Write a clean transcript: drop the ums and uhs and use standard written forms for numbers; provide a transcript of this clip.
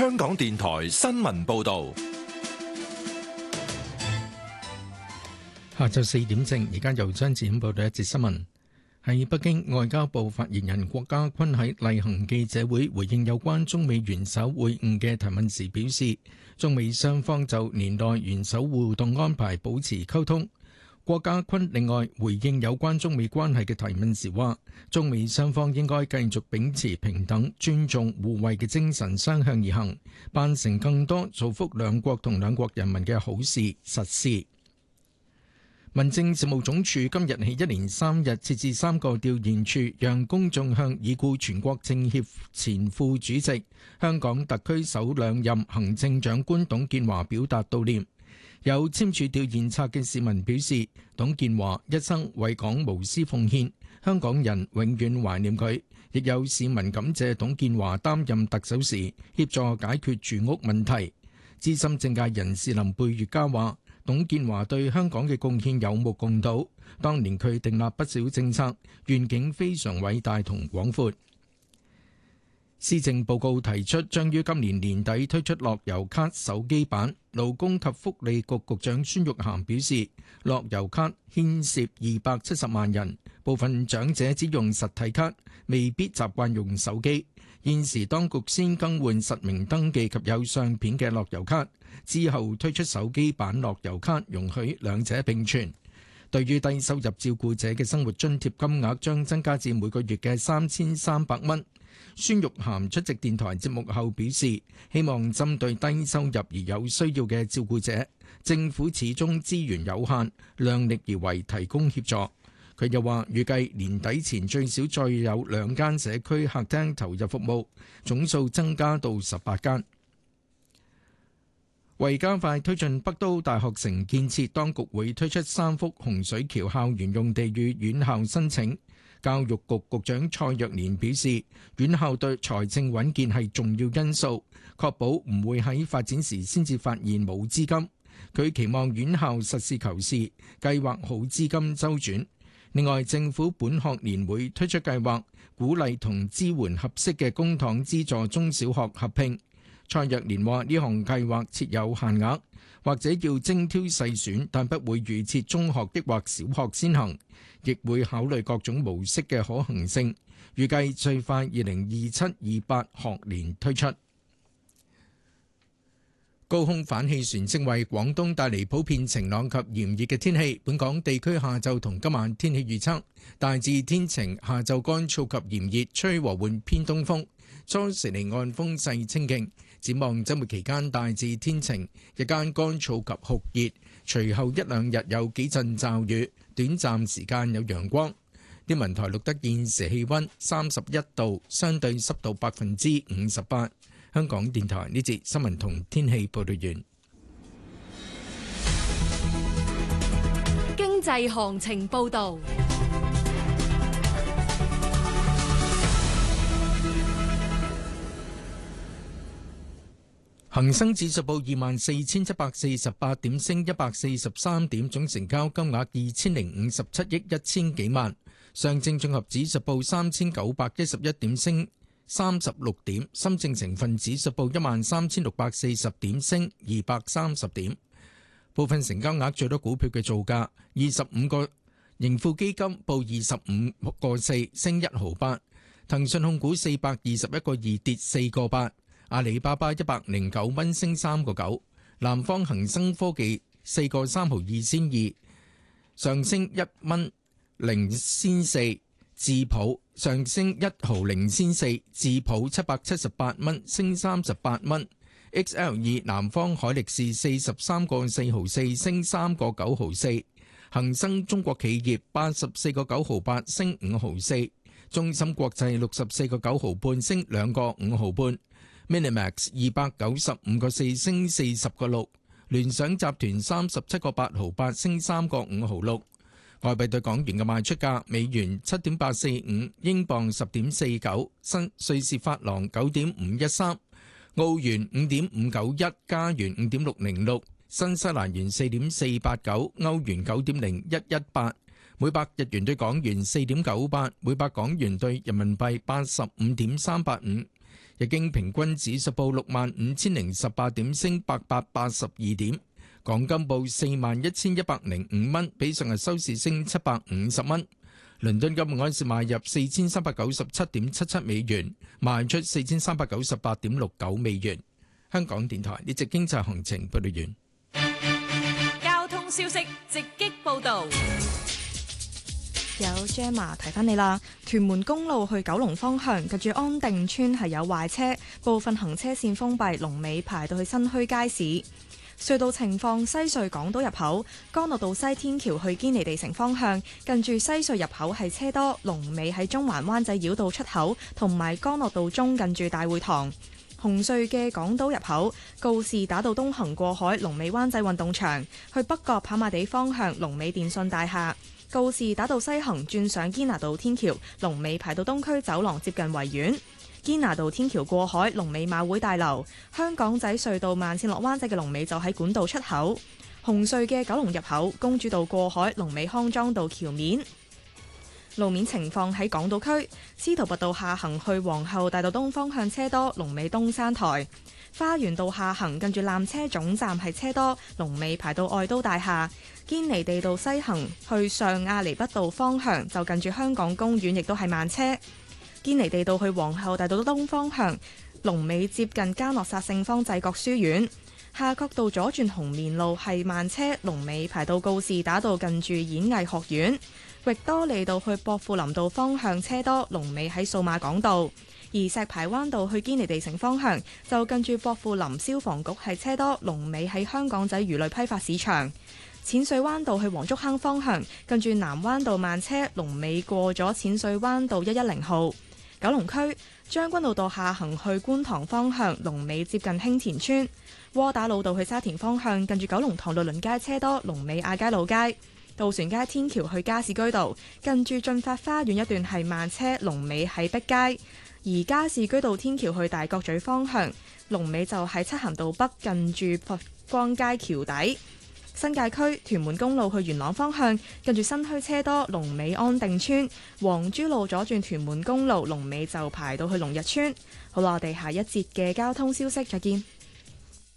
香港電台新聞報道。 下晝4點正，而家由張子謙報道一節新聞。喺北京，外交部發言人郭家坤喺例行記者會回應有關中美元首會晤嘅提問時表示，中美雙方就年內元首互動安排保持溝通。郭家坤另外回應有關中美關係嘅提問時話，中美雙方應該繼續秉持平等、尊重、互惠嘅精神相向而行，辦成更多造福兩國同兩國人民嘅好事實事。民政事務總署今日起一連3日設置3個調研處，讓公眾向已故全國政協前副主席、香港特區首2任行政長官董建華表達悼念。有簽署調研冊嘅市民表示，董建華一生為港無私奉獻，香港人永遠懷念佢。亦有市民感謝董建華擔任特首時協助解決住屋問題。資深政界人士林貝月嘉話，董建華對香港嘅貢獻有目共睹，當年佢訂立不少政策，願景非常偉大同廣闊。施政報告提出，將於今年年底推出樂悠咭手機版。勞工及福利局局長孫玉菡表示，樂悠咭牽涉270萬人，部分長者只用實體卡，未必習慣用手機。現時當局先更換實名登記及有相片嘅樂悠咭，之後推出手機版樂悠咭，容許兩者並存。對於低收入照顧者嘅生活津貼金額將增加至每個月嘅3300蚊。孫玉菡出席電台節目後表示，希望針對低收入而有需要嘅照顧者，政府始終資源有限，量力而為提供協助。佢又話，預計年底前最少再有2間社區客廳投入服務，總數增加到18間。為加快推進北都大學城建設，當局會推出3幅洪水橋校園用地與院校申請。教育局局長蔡若蓮表示，院校對財政穩健係重要因素，確保唔會喺發展時先至發現冇資金。佢期望院校實事求是，計劃好資金周轉。另外，政府本學年會推出計劃，鼓勵同支援合適嘅公帑資助中小學合併。蔡若蓮話，呢項計劃設有限額，或者要精挑細選，但不會預設中學抑或小學先行，亦會考慮各種模式嘅可行性。預計最快2027-28學年推出。高空反氣旋正為廣東帶嚟普遍晴朗及炎熱嘅天氣。本港地區下晝同今晚天氣預測，大致天晴，下晝乾燥及炎熱，吹和緩偏東風，初時離岸風勢清勁。展望週末期間大致天晴，日間乾燥及酷熱，隨後1-2日有幾陣驟雨，短暫時間有陽光。天文台錄得現時氣溫31度，相對濕度58%。香港電台呢節新聞同天氣報道完。 經濟行情報道。 恒生指數報24,748點，升143點，總成交金額2057億1000幾萬。上證綜合指數報3911點，升36點。深證成分指數報13,640點，升230點。部分成交額最多股票嘅造價：25個盈富基金報25個4，升1毫8；騰訊控股421個2，跌4個8。阿里巴巴109蚊，升3個9；南方恒生科技4個3毫2仙2，上升1蚊0仙4；智普上升1毫0仙4，智普778蚊，升38蚊；XL2 南方海力士43個4毫4，升3個9毫4；恒生中國企業84個9毫8，升5毫4；中芯國際64個9毫半，升2個5毫半。Minimax 295個4，升40個6，聯想集團37個8毫8，升3個5毫6。外幣對港元嘅賣出價：美元7.845，英鎊10.49，新瑞士法郎9.513，澳元5.591，加元5.606，新西蘭元4.489，歐元9.0118，每百日元對港元4.98，每百港元對人民幣85.385。 日經平均指數報65,018點，升882點。港金報41,105蚊，比上日收市升750蚊。倫敦金每盎司買入4397.77美元，賣出4398.69美元。香港電台呢節經濟行情報道完。 交通消息直擊報導。 有 Gemma 提翻你啦，屯門公路去九龍方向，近住安定村係有壞車，部分行車線封閉，龍尾排到去新墟街市。隧道情況：西隧港島入口，干諾道西天橋去堅尼地城方向，近住西隧入口係車多，龍尾喺中環灣仔繞道出口，同埋干諾道中近住大會堂。紅隧嘅港島入口，告士打道東行過海，龍尾灣仔運動場；去北角跑馬地方向，龍尾電訊大廈。告士打道西行轉上堅拿道天橋，龍尾排到東區走廊接近維園。堅拿道天橋過海，龍尾馬會大樓。香港仔隧道慢線落灣仔嘅龍尾就喺管道出口。紅隧嘅九龍入口，公主道過海，龍尾康莊道橋面。路面情況喺港島區，司徒拔道下行去皇后大道東方向車多，龍尾東山台。花園道下行近住纜車總站係車多，龍尾排到愛都大廈。堅尼地道西行去上亞厘畢道方向，就近住香港公園亦都係慢車。堅尼地道去皇后大道東方向，龍尾接近嘉諾撒聖方濟各書院。夏慤道左轉紅棉路係慢車，龍尾排到告士打道近住演藝學院。域多利道去薄扶林道方向車多，龍尾喺數碼港道。而石排灣道去堅尼地城方向，就近住薄扶林消防局係車多，龍尾喺香港仔魚類批發市場。淺水灣道去黃竹坑方向，近住南灣道慢車，龍尾過咗淺水灣道110號。九龍區將軍澳道下行去觀塘方向，龍尾接近興田村。窩打老道去沙田方向，近住九龍塘律倫街車多，龍尾亞皆老街。渡船街天橋去加士居道，近住駿發花園一段係慢車，龍尾喺碧街。而加士居道天橋去大角咀方向，龍尾就喺漆咸道北近住佛光街橋底。新界區屯門公路去元朗方向，近住新墟車多，龍尾安定村。黃珠路左轉屯門公路，龍尾就排到去龍日村。好啦，我哋下一節嘅交通消息再見。